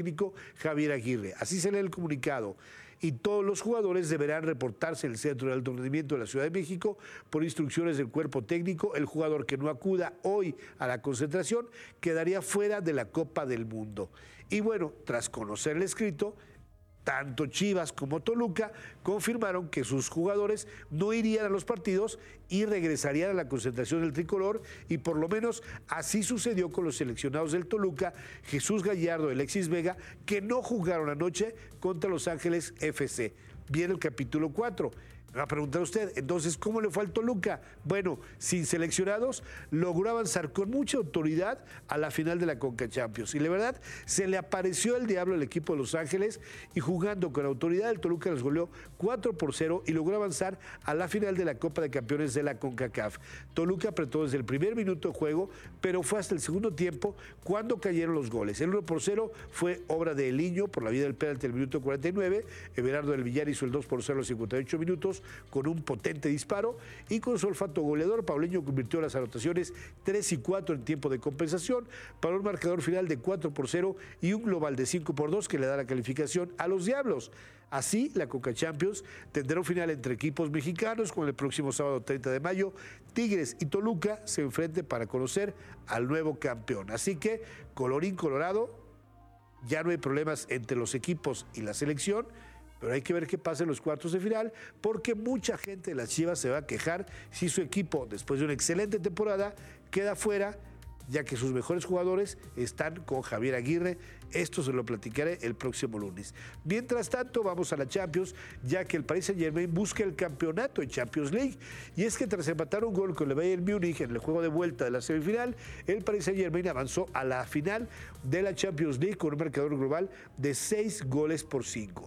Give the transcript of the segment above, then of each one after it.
técnico Javier Aguirre. Así se lee el comunicado. Y todos los jugadores deberán reportarse en el Centro de Alto Rendimiento de la Ciudad de México por instrucciones del cuerpo técnico. El jugador que no acuda hoy a la concentración quedaría fuera de la Copa del Mundo. Y bueno, tras conocer el escrito, tanto Chivas como Toluca confirmaron que sus jugadores no irían a los partidos y regresarían a la concentración del tricolor, y por lo menos así sucedió con los seleccionados del Toluca, Jesús Gallardo y Alexis Vega, que no jugaron anoche contra Los Ángeles FC. Viene el capítulo 4. Me va a preguntar usted, entonces, ¿cómo le fue al Toluca? Bueno, sin seleccionados, logró avanzar con mucha autoridad a la final de la Conca Champions. Y la verdad, se le apareció el diablo al equipo de Los Ángeles, y jugando con autoridad, el Toluca los goleó 4-0 y logró avanzar a la final de la Copa de Campeones de la CONCACAF. Toluca apretó desde el primer minuto de juego, pero fue hasta el segundo tiempo cuando cayeron los goles. El 1-0 fue obra de Eliño por la vía del penalti al minuto 49. Everardo del Villar hizo el 2-0 a los 58 minutos con un potente disparo, y con su olfato goleador, Paulinho convirtió las anotaciones 3 y 4 en tiempo de compensación para un marcador final de 4-0 y un global de 5-2 que le da la calificación a los Diablos. Así, la Conca Champions tendrá un final entre equipos mexicanos, con el próximo sábado 30 de mayo Tigres y Toluca se enfrenten para conocer al nuevo campeón. Así que, colorín colorado, ya no hay problemas entre los equipos y la selección, pero hay que ver qué pasa en los cuartos de final, porque mucha gente de las Chivas se va a quejar si su equipo, después de una excelente temporada, queda fuera, ya que sus mejores jugadores están con Javier Aguirre. Esto se lo platicaré el próximo lunes. Mientras tanto, vamos a la Champions, ya que el Paris Saint-Germain busca el campeonato en Champions League. Y es que tras empatar un gol con el Bayern Múnich en el juego de vuelta de la semifinal, el Paris Saint-Germain avanzó a la final de la Champions League con un marcador global de 6-5.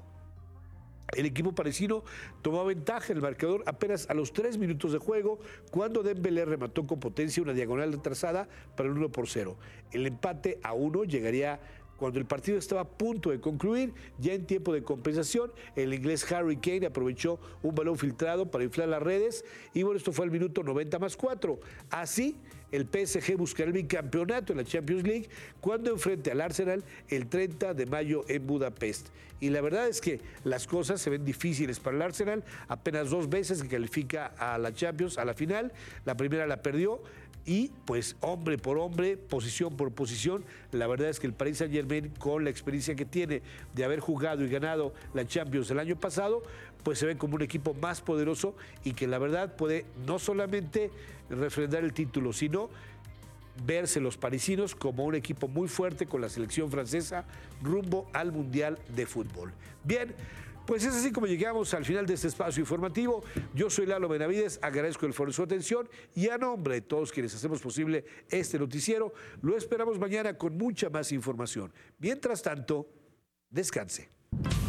El equipo parisino tomó ventaja en el marcador apenas a los 3 minutos de juego, cuando Dembélé remató con potencia una diagonal retrasada para el 1-0. El empate a 1 llegaría cuando el partido estaba a punto de concluir. Ya en tiempo de compensación, el inglés Harry Kane aprovechó un balón filtrado para inflar las redes, y bueno, esto fue al minuto 90+4. Así, el PSG buscará el bicampeonato en la Champions League cuando enfrente al Arsenal el 30 de mayo en Budapest. Y la verdad es que las cosas se ven difíciles para el Arsenal. Apenas 2 veces que califica a la Champions, a la final. La primera la perdió, y pues hombre por hombre, posición por posición, la verdad es que el Paris Saint-Germain, con la experiencia que tiene de haber jugado y ganado la Champions el año pasado, pues se ve como un equipo más poderoso, y que la verdad puede no solamente refrendar el título, sino verse los parisinos como un equipo muy fuerte con la selección francesa rumbo al Mundial de Fútbol. Bien, pues es así como llegamos al final de este espacio informativo. Yo soy Lalo Benavides, agradezco el foro de su atención, y a nombre de todos quienes hacemos posible este noticiero, lo esperamos mañana con mucha más información. Mientras tanto, descanse.